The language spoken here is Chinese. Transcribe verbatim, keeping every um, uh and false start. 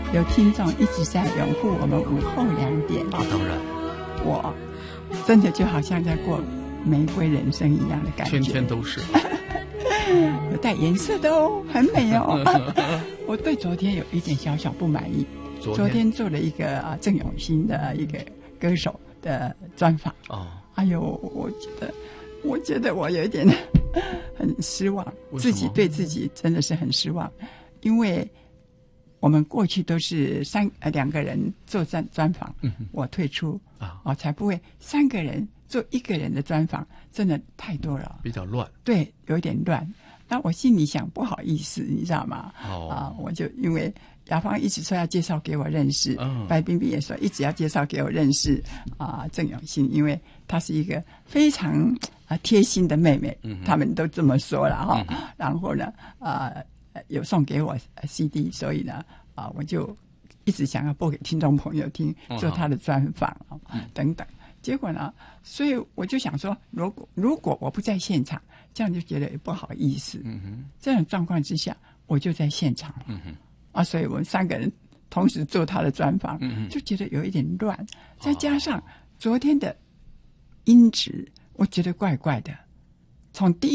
有听众一直在拥护我们午后两点。 啊，当然， 我真的就好像在过玫瑰人生一样的感觉， 天天都是。 有带颜色的哦，很美哦。我对昨天有一点小小不满意。 昨天, 昨天做了一个啊郑永新的一个歌手的专访。哦，哎呦，我觉得，我觉得我有一点很失望，自己对自己真的是很失望，因为我们过去都是三呃两个人做专专访，嗯，我退出啊，哦，才不会三个人做一个人的专访，真的太多了， 比较乱， 对，有一点乱。那我心里想不好意思，你知道吗？哦，啊，我就因为雅芳一直说要介绍给我认识，嗯，白冰冰也说一直要介绍给我认识啊，郑永新，因为她是一个非常啊贴心的妹妹，嗯，他们都这么说了哈，嗯。然后呢，啊，有送给我 C D， 所以呢，啊，我就一直想要播给听众朋友听，做她的专访啊，嗯，等等。结果呢，所以我就想说，如果如果我不在现场，这样就觉得也不好意思。嗯哼，这种状况之下，我就在现场了。嗯哼，啊，所以我们三个人同时做他的专访，嗯哼，就觉得有一点乱。再加上昨天的音质，我觉得怪怪的，从第一